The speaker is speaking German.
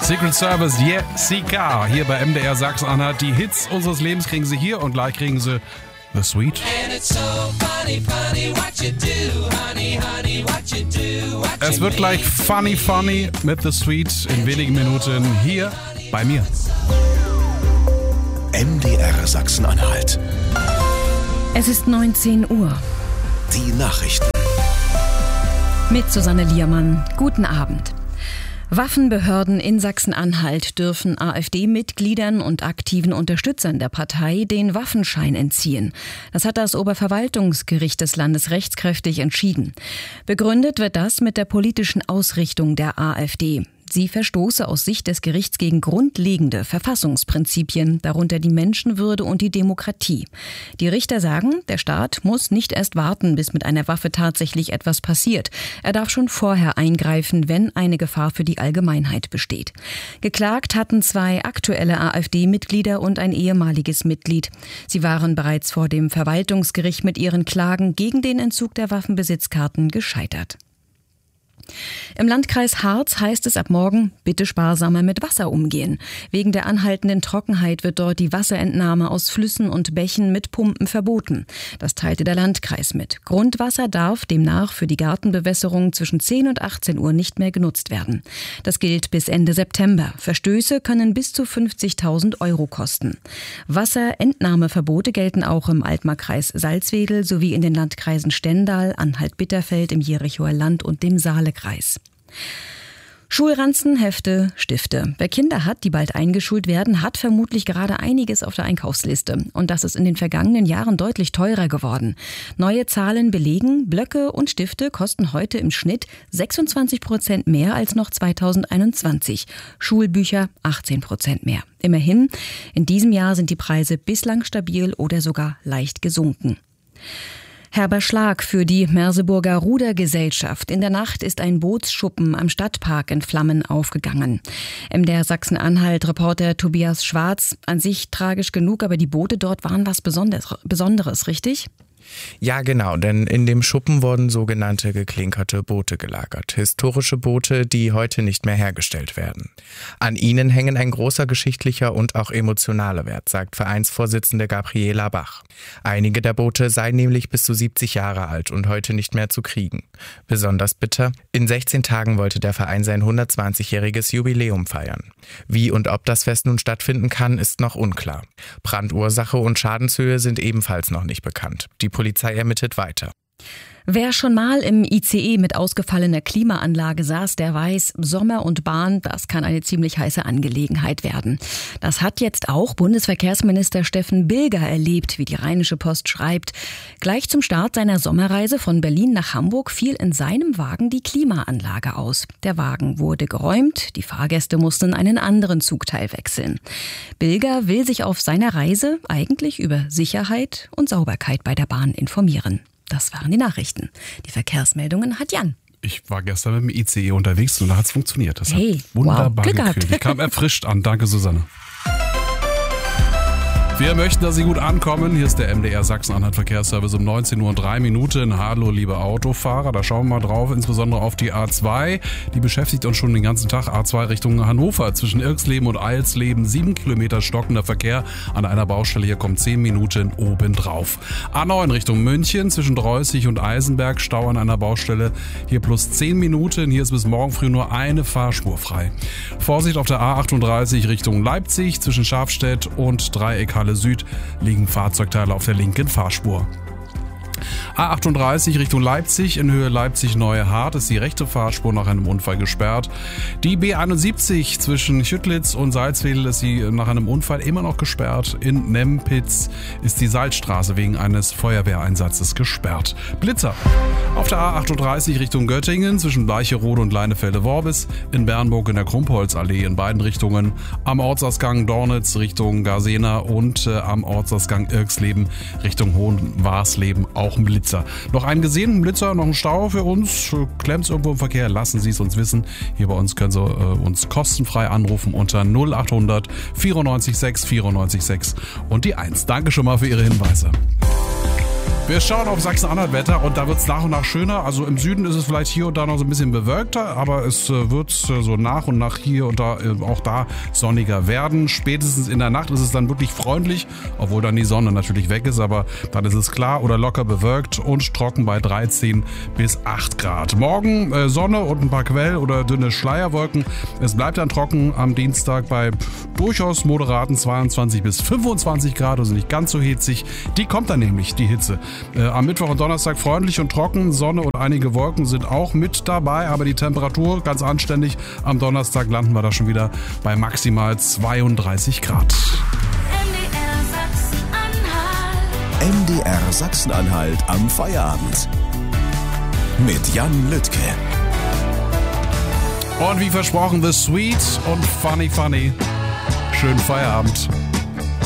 Secret Service, yeah, CK, hier bei MDR Sachsen-Anhalt. Die Hits unseres Lebens kriegen Sie hier und gleich kriegen Sie The Sweet. Es wird gleich funny mit The Sweet in wenigen Minuten hier bei mir. MDR Sachsen-Anhalt. Es ist 19 Uhr. Die Nachrichten. Mit Susanne Liermann. Guten Abend. Waffenbehörden in Sachsen-Anhalt dürfen AfD-Mitgliedern und aktiven Unterstützern der Partei den Waffenschein entziehen. Das hat das Oberverwaltungsgericht des Landes rechtskräftig entschieden. Begründet wird das mit der politischen Ausrichtung der AfD. Sie verstoße aus Sicht des Gerichts gegen grundlegende Verfassungsprinzipien, darunter die Menschenwürde und die Demokratie. Die Richter sagen, der Staat muss nicht erst warten, bis mit einer Waffe tatsächlich etwas passiert. Er darf schon vorher eingreifen, wenn eine Gefahr für die Allgemeinheit besteht. Geklagt hatten 2 aktuelle AfD-Mitglieder und ein ehemaliges Mitglied. Sie waren bereits vor dem Verwaltungsgericht mit ihren Klagen gegen den Entzug der Waffenbesitzkarten gescheitert. Im Landkreis Harz heißt es ab morgen, bitte sparsamer mit Wasser umgehen. Wegen der anhaltenden Trockenheit wird dort die Wasserentnahme aus Flüssen und Bächen mit Pumpen verboten. Das teilte der Landkreis mit. Grundwasser darf demnach für die Gartenbewässerung zwischen 10 und 18 Uhr nicht mehr genutzt werden. Das gilt bis Ende September. Verstöße können bis zu 50.000 € kosten. Wasserentnahmeverbote gelten auch im Altmarkreis Salzwedel sowie in den Landkreisen Stendal, Anhalt-Bitterfeld, im Jerichoer Land und dem Saalekreis. Schulranzen, Hefte, Stifte. Wer Kinder hat, die bald eingeschult werden, hat vermutlich gerade einiges auf der Einkaufsliste. Und das ist in den vergangenen Jahren deutlich teurer geworden. Neue Zahlen belegen, Blöcke und Stifte kosten heute im Schnitt 26% mehr als noch 2021. Schulbücher 18% mehr. Immerhin, in diesem Jahr sind die Preise bislang stabil oder sogar leicht gesunken. Herber Schlag für die Merseburger Rudergesellschaft. In der Nacht ist ein Bootsschuppen am Stadtpark in Flammen aufgegangen. MDR Sachsen-Anhalt-Reporter Tobias Schwarz. An sich tragisch genug, aber die Boote dort waren was Besonderes, richtig? Ja, genau, denn in dem Schuppen wurden sogenannte geklinkerte Boote gelagert. Historische Boote, die heute nicht mehr hergestellt werden. An ihnen hängen ein großer geschichtlicher und auch emotionaler Wert, sagt Vereinsvorsitzende Gabriela Bach. Einige der Boote seien nämlich bis zu 70 Jahre alt und heute nicht mehr zu kriegen. Besonders bitter, in 16 Tagen wollte der Verein sein 120-jähriges Jubiläum feiern. Wie und ob das Fest nun stattfinden kann, ist noch unklar. Brandursache und Schadenshöhe sind ebenfalls noch nicht bekannt. Die Polizei ermittelt weiter. Wer schon mal im ICE mit ausgefallener Klimaanlage saß, der weiß, Sommer und Bahn, das kann eine ziemlich heiße Angelegenheit werden. Das hat jetzt auch Bundesverkehrsminister Steffen Bilger erlebt, wie die Rheinische Post schreibt. Gleich zum Start seiner Sommerreise von Berlin nach Hamburg fiel in seinem Wagen die Klimaanlage aus. Der Wagen wurde geräumt, die Fahrgäste mussten einen anderen Zugteil wechseln. Bilger will sich auf seiner Reise eigentlich über Sicherheit und Sauberkeit bei der Bahn informieren. Das waren die Nachrichten. Die Verkehrsmeldungen hat Jan. Ich war gestern mit dem ICE unterwegs und da hat es funktioniert. Das hat wow, wunderbar Glück gefühlt. gehabt. Ich kam erfrischt an. Danke, Susanne. Wir möchten, dass Sie gut ankommen. Hier ist der MDR Sachsen-Anhalt Verkehrsservice um 19:03 Uhr. Hallo, liebe Autofahrer. Da schauen wir mal drauf, insbesondere auf die A2. Die beschäftigt uns schon den ganzen Tag. A2 Richtung Hannover. Zwischen Irksleben und Eilsleben 7 Kilometer stockender Verkehr an einer Baustelle. Hier kommt 10 Minuten obendrauf. A9 Richtung München. Zwischen Dreußig und Eisenberg. Stau an einer Baustelle. Hier plus 10 Minuten. Hier ist bis morgen früh nur eine Fahrspur frei. Vorsicht auf der A38 Richtung Leipzig. Zwischen Schafstedt und Dreieckhalle Süd liegen Fahrzeugteile auf der linken Fahrspur. A38 Richtung Leipzig, in Höhe Leipzig-Neue Hart ist die rechte Fahrspur nach einem Unfall gesperrt. Die B71 zwischen Chüttlitz und Salzwedel ist sie nach einem Unfall immer noch gesperrt. In Nempitz ist die Salzstraße wegen eines Feuerwehreinsatzes gesperrt. Blitzer auf der A38 Richtung Göttingen zwischen Bleicherode und Leinefelde-Worbis, in Bernburg in der Krumpholzallee in beiden Richtungen, am Ortsausgang Dornitz Richtung Garsena und am Ortsausgang Irksleben Richtung Hohenwarsleben auch ein Blitzer. Noch einen gesehenen Blitzer, noch ein Stau für uns. Klemmt es irgendwo im Verkehr? Lassen Sie es uns wissen. Hier bei uns können Sie uns kostenfrei anrufen unter 0800 94 6 94 6 und die 1. Danke schon mal für Ihre Hinweise. Wir schauen auf Sachsen-Anhalt-Wetter und da wird es nach und nach schöner. Also im Süden ist es vielleicht hier und da noch so ein bisschen bewölkter, aber es wird so nach und nach hier und da auch da sonniger werden. Spätestens in der Nacht ist es dann wirklich freundlich, obwohl dann die Sonne natürlich weg ist, aber dann ist es klar oder locker bewölkt und trocken bei 13 bis 8 Grad. Morgen Sonne und ein paar Quell- oder dünne Schleierwolken. Es bleibt dann trocken am Dienstag bei durchaus moderaten 22 bis 25 Grad, also nicht ganz so hitzig. Die kommt dann nämlich, die Hitze. Am Mittwoch und Donnerstag freundlich und trocken, Sonne und einige Wolken sind auch mit dabei, aber die Temperatur ganz anständig. Am Donnerstag landen wir da schon wieder bei maximal 32 Grad. MDR Sachsen-Anhalt am Feierabend. Mit Jan Lüttke. Und wie versprochen, The Sweet und Funny. Schönen Feierabend.